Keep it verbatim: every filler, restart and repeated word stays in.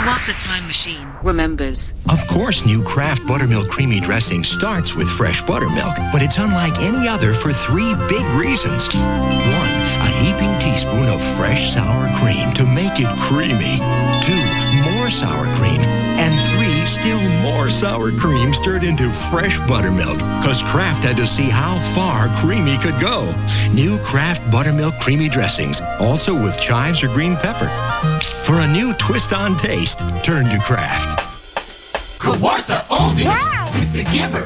Kawartha Time Machine remembers. Of course, new Kraft Buttermilk Creamy Dressing starts with fresh buttermilk, but it's unlike any other for three big reasons. One, a heaping teaspoon of fresh sour cream to make it creamy. Two, more sour cream. And three, still more sour cream stirred into fresh buttermilk, because Kraft had to see how far creamy could go. New Kraft Buttermilk Creamy Dressings, also with chives or green pepper. For a new twist on taste, turn to Kraft. Kawartha Oldies wow. with the Gibber.